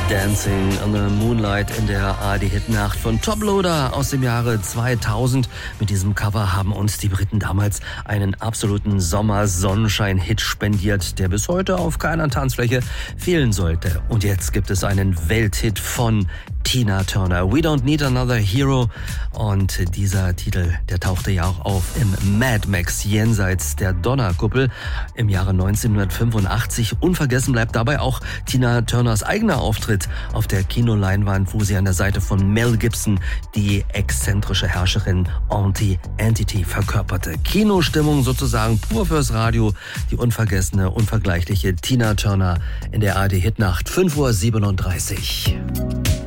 Dancing on the Moonlight in der ARD-Hitnacht von Toploader aus dem Jahre 2000. Mit diesem Cover haben uns die Briten damals einen absoluten Sommer-Sonnenschein-Hit spendiert, der bis heute auf keiner Tanzfläche fehlen sollte. Und jetzt gibt es einen Welthit von Tina Turner, We Don't Need Another Hero. Und dieser Titel, der tauchte ja auch auf im Mad Max Jenseits der Donnerkuppel im Jahre 1985. Unvergessen bleibt dabei auch Tina Turners eigener Auftritt auf der Kinoleinwand, wo sie an der Seite von Mel Gibson die exzentrische Herrscherin Auntie Entity verkörperte. Kinostimmung sozusagen pur fürs Radio. Die unvergessene, unvergleichliche Tina Turner in der ARD-Hitnacht, 5:37 Uhr.